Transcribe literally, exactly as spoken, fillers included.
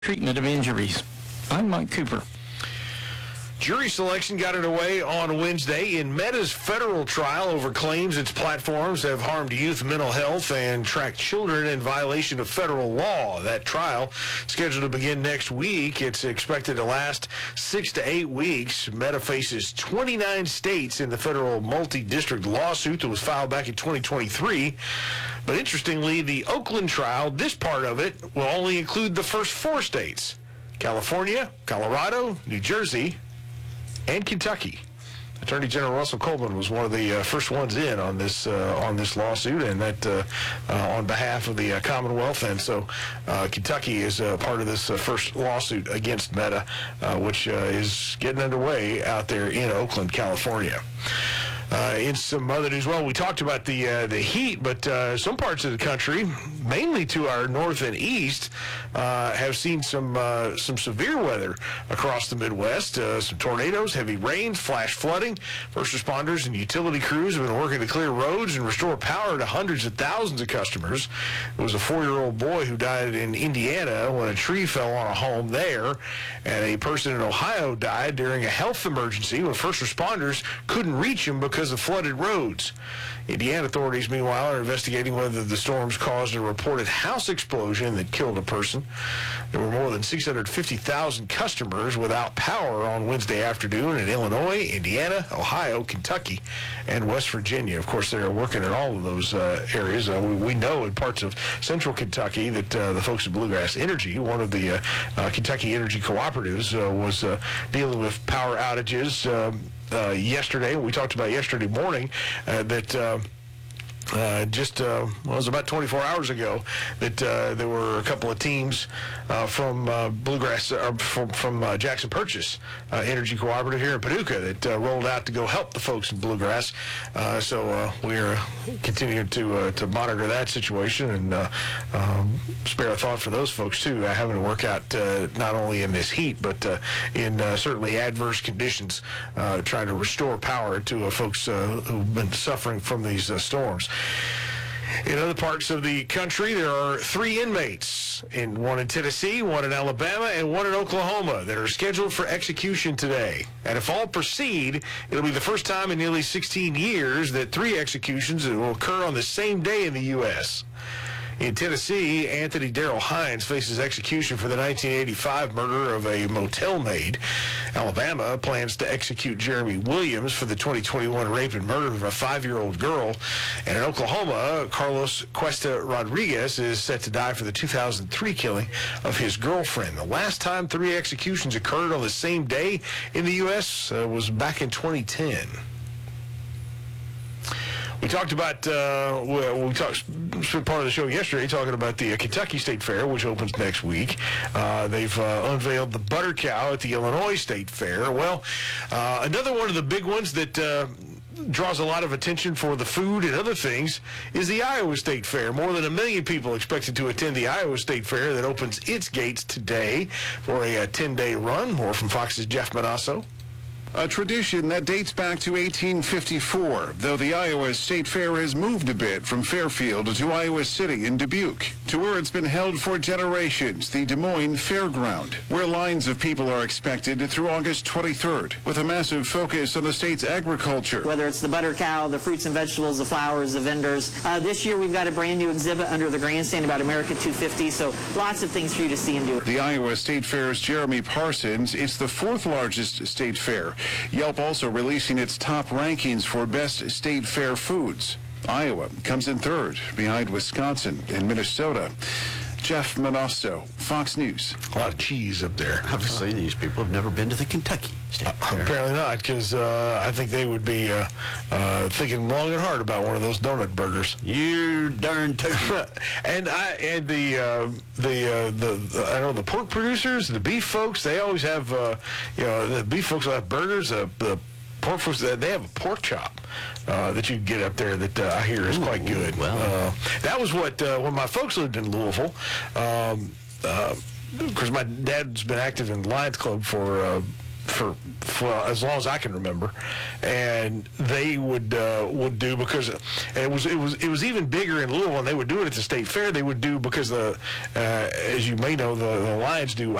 treatment of injuries. I'm Mike Cooper. Jury selection got underway on Wednesday in Meta's federal trial over claims its platforms have harmed youth mental health and tracked children in violation of federal law. That trial, scheduled to begin next week, it's expected to last six to eight weeks. Meta faces twenty-nine states in the federal multi-district lawsuit that was filed back in twenty twenty-three. But interestingly, the Oakland trial, this part of it, will only include the first four states: California, Colorado, New Jersey, and Kentucky. Attorney General Russell Coleman was one of the uh, first ones in on this uh, on this lawsuit, and that uh, uh, on behalf of the uh, Commonwealth. And so uh, Kentucky is uh, part of this uh, first lawsuit against Meta, uh, which uh, is getting underway out there in Oakland, California. Uh, in some other news, well, we talked about the uh, the heat, but uh, some parts of the country, mainly to our north and east, uh, have seen some uh, some severe weather across the Midwest. Uh, some tornadoes, heavy rains, flash flooding. First responders and utility crews have been working to clear roads and restore power to hundreds of thousands of customers. It was a four-year-old boy who died in Indiana when a tree fell on a home there, and a person in Ohio died during a health emergency when first responders couldn't reach him because of flooded roads. Indiana authorities, meanwhile, are investigating whether the storms caused a reported house explosion that killed a person. There were more than six hundred fifty thousand customers without power on Wednesday afternoon in Illinois, Indiana, Ohio, Kentucky, and West Virginia. Of course, they're working in all of those uh, areas. Uh, we, we know in parts of central Kentucky that uh, the folks at Bluegrass Energy, one of the uh, uh, Kentucky energy cooperatives, uh, was uh, dealing with power outages um, Uh, yesterday. We talked about yesterday morning uh, that uh, uh, just, uh, well, it was about twenty-four hours ago that uh, there were a couple of teams uh, from uh, Bluegrass, uh, from, from uh, Jackson Purchase uh, Energy Cooperative here in Paducah that uh, rolled out to go help the folks in Bluegrass. Uh, so uh, we're continuing to uh, to monitor that situation and uh, um, spare a thought for those folks, too, uh, having to work out uh, not only in this heat, but uh, in uh, certainly adverse conditions, uh, trying to restore power to uh, folks uh, who've been suffering from these uh, storms. In other parts of the country, there are three inmates, in one in Tennessee, one in Alabama, and one in Oklahoma that are scheduled for execution today. And if all proceed, it'll be the first time in nearly sixteen years that three executions will occur on the same day in the U S In Tennessee, Anthony Darrell Hines faces execution for the nineteen eighty-five murder of a motel maid. Alabama plans to execute Jeremy Williams for the twenty twenty-one rape and murder of a five-year-old girl. And in Oklahoma, Carlos Cuesta Rodriguez is set to die for the two thousand three killing of his girlfriend. The last time three executions occurred on the same day in the U S uh, was back in twenty ten. We talked about, uh, well, we talked, spent part of the show yesterday talking about the uh, Kentucky State Fair, which opens next week. Uh, they've uh, unveiled the Butter Cow at the Illinois State Fair. Well, uh, another one of the big ones that uh, draws a lot of attention for the food and other things is the Iowa State Fair. More than a million people expected to attend the Iowa State Fair that opens its gates today for a ten-day run. More from Fox's Jeff Manasso. A tradition that dates back to eighteen fifty-four, though the Iowa State Fair has moved a bit from Fairfield to Iowa City in Dubuque, to where it's been held for generations, the Des Moines Fairground, where lines of people are expected through August twenty-third, with a massive focus on the state's agriculture. Whether it's the butter cow, the fruits and vegetables, the flowers, the vendors. Uh, this year we've got a brand new exhibit under the grandstand about America two fifty, so lots of things for you to see and do. The Iowa State Fair's Jeremy Parsons, it's the fourth largest state fair. Yelp also releasing its top rankings for best state fair foods. Iowa comes in third, behind Wisconsin and Minnesota. Jeff Manasso, Fox News. A lot of cheese up there. Obviously, these people have never been to the Kentucky State Uh, Fair. apparently not, because uh, I think they would be uh, uh, thinking long and hard about one of those donut burgers. You darn tootin'. and I and the uh, the, uh, the the I know the pork producers, the beef folks, they always have uh, you know the beef folks will have burgers. Uh, the pork folks, they have a pork chop uh, that you can get up there that uh, I hear is Ooh, quite good. well. Uh, that was what uh, when my folks lived in Louisville. Um, uh, of course, my dad's been active in the Lions Club for. Uh, for, for as long as I can remember, and they would uh, would do because and it was it was it was even bigger in Louisville. And they would do it at the state fair. They would do because the uh, as you may know the, the Lions do